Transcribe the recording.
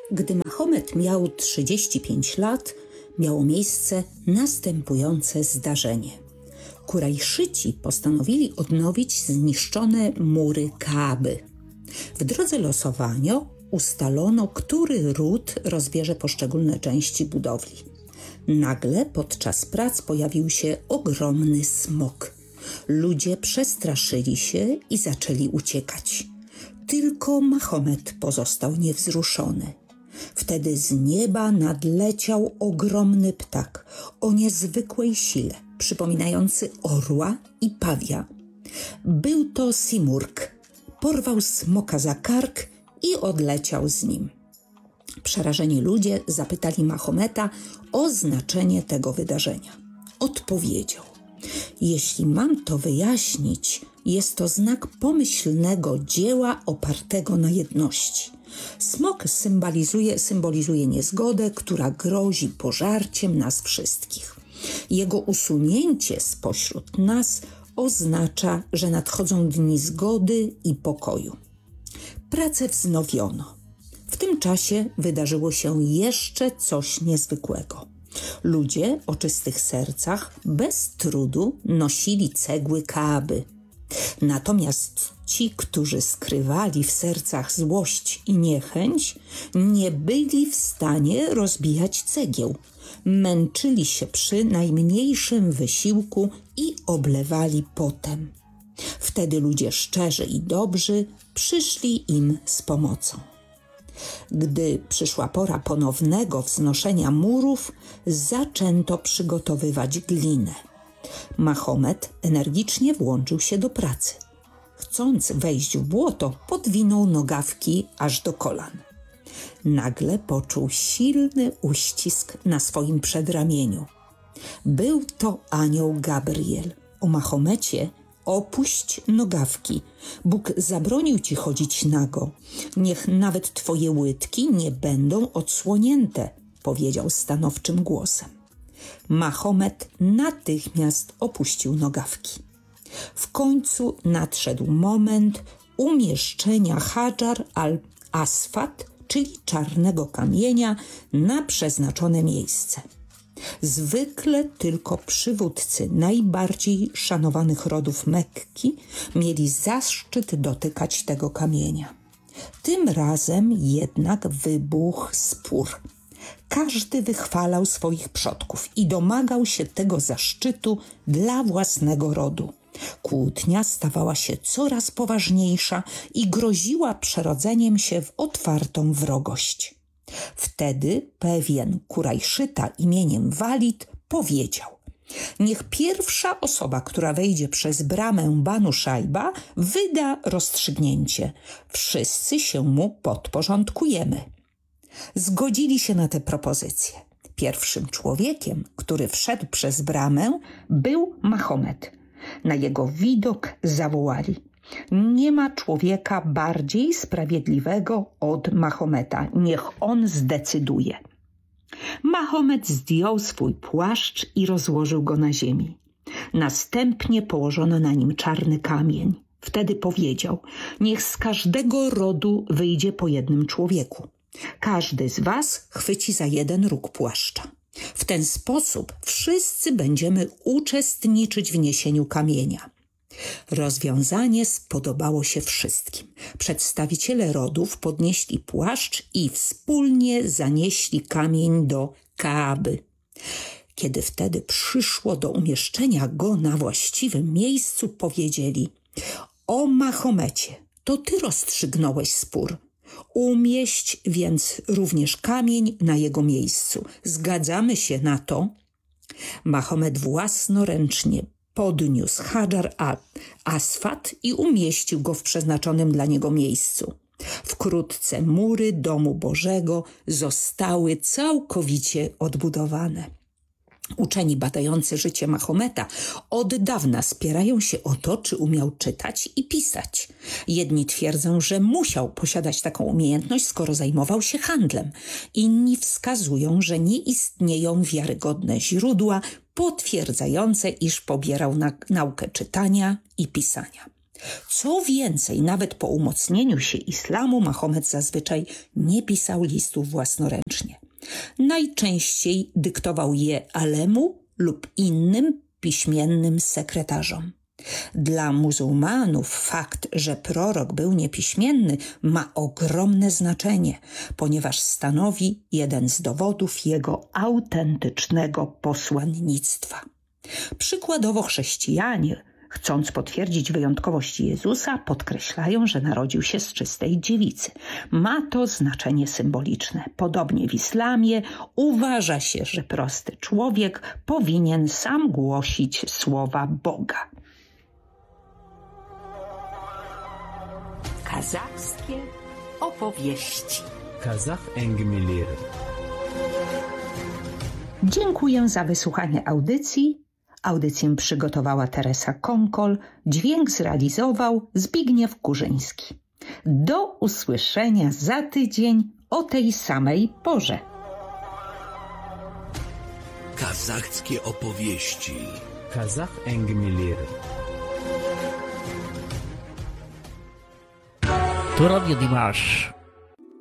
Gdy Mahomet miał 35 lat, miało miejsce następujące zdarzenie. Kurajszyci postanowili odnowić zniszczone mury Kaaby. W drodze losowania ustalono, który ród rozbierze poszczególne części budowli. Nagle podczas prac pojawił się ogromny smok. Ludzie przestraszyli się i zaczęli uciekać. Tylko Mahomet pozostał niewzruszony. Wtedy z nieba nadleciał ogromny ptak o niezwykłej sile, przypominający orła i pawia. Był to Simurg. Porwał smoka za kark i odleciał z nim. Przerażeni ludzie zapytali Mahometa o znaczenie tego wydarzenia. Odpowiedział: jeśli mam to wyjaśnić, jest to znak pomyślnego dzieła opartego na jedności. Smok symbolizuje niezgodę, która grozi pożarciem nas wszystkich. Jego usunięcie spośród nas oznacza, że nadchodzą dni zgody i pokoju. Pracę wznowiono. W tym czasie wydarzyło się jeszcze coś niezwykłego. Ludzie o czystych sercach bez trudu nosili cegły Kaaby. Natomiast ci, którzy skrywali w sercach złość i niechęć, nie byli w stanie rozbijać cegieł. Męczyli się przy najmniejszym wysiłku i oblewali potem. Wtedy ludzie szczerzy i dobrzy przyszli im z pomocą. Gdy przyszła pora ponownego wznoszenia murów, zaczęto przygotowywać glinę. Mahomet energicznie włączył się do pracy. Chcąc wejść w błoto, podwinął nogawki aż do kolan. Nagle poczuł silny uścisk na swoim przedramieniu. Był to anioł Gabriel. O Mahomecie: opuść nogawki. Bóg zabronił ci chodzić nago. Niech nawet twoje łydki nie będą odsłonięte, powiedział stanowczym głosem. Mahomet natychmiast opuścił nogawki. W końcu nadszedł moment umieszczenia Hajar al-Aswad, czyli czarnego kamienia, na przeznaczone miejsce. Zwykle tylko przywódcy najbardziej szanowanych rodów Mekki mieli zaszczyt dotykać tego kamienia. Tym razem jednak wybuchł spór. Każdy wychwalał swoich przodków i domagał się tego zaszczytu dla własnego rodu. Kłótnia stawała się coraz poważniejsza i groziła przerodzeniem się w otwartą wrogość. Wtedy pewien Kurajszyta imieniem Walid powiedział: niech pierwsza osoba, która wejdzie przez bramę Banu Szajba, wyda rozstrzygnięcie. Wszyscy się mu podporządkujemy. Zgodzili się na tę propozycję. Pierwszym człowiekiem, który wszedł przez bramę, był Mahomet. Na jego widok zawołali: nie ma człowieka bardziej sprawiedliwego od Mahometa. Niech on zdecyduje. Mahomet zdjął swój płaszcz i rozłożył go na ziemi. Następnie położono na nim czarny kamień. Wtedy powiedział: niech z każdego rodu wyjdzie po jednym człowieku. Każdy z was chwyci za jeden róg płaszcza. W ten sposób wszyscy będziemy uczestniczyć w niesieniu kamienia. Rozwiązanie spodobało się wszystkim. Przedstawiciele rodów podnieśli płaszcz i wspólnie zanieśli kamień do Kaaby. Kiedy wtedy przyszło do umieszczenia go na właściwym miejscu, powiedzieli: o Mahomecie, to ty rozstrzygnąłeś spór. Umieść więc również kamień na jego miejscu. Zgadzamy się na to? Mahomet własnoręcznie podniósł Hajar al-Aswad i umieścił go w przeznaczonym dla niego miejscu. Wkrótce mury domu Bożego zostały całkowicie odbudowane. Uczeni badający życie Mahometa od dawna spierają się o to, czy umiał czytać i pisać. Jedni twierdzą, że musiał posiadać taką umiejętność, skoro zajmował się handlem. Inni wskazują, że nie istnieją wiarygodne źródła potwierdzające, iż pobierał naukę czytania i pisania. Co więcej, nawet po umocnieniu się islamu Mahomet zazwyczaj nie pisał listów własnoręcznie. Najczęściej dyktował je alemu lub innym piśmiennym sekretarzom. Dla muzułmanów fakt, że prorok był niepiśmienny, ma ogromne znaczenie, ponieważ stanowi jeden z dowodów jego autentycznego posłannictwa. Przykładowo chrześcijanie, chcąc potwierdzić wyjątkowość Jezusa, podkreślają, że narodził się z czystej dziewicy. Ma to znaczenie symboliczne. Podobnie w islamie uważa się, że prosty człowiek powinien sam głosić słowa Boga. Kazachskie opowieści. Kazakh әңгімелері. Dziękuję za wysłuchanie audycji. Audycję przygotowała Teresa Konkol, dźwięk zrealizował Zbigniew Kurzyński. Do usłyszenia za tydzień o tej samej porze. Kazachskie opowieści. Kazakh әңгімелері. To Radio Dimash.